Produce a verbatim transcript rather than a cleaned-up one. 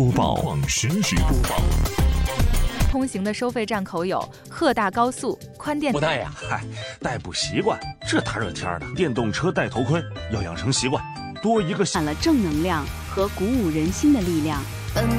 播报，实时播报。 通行的收费站口有鹤大高速、宽电。 不戴呀，嗨，戴不习惯。这大热天的，电动车戴头盔要养成习惯，多一个。 满了正能量和鼓舞人心的力量。 奔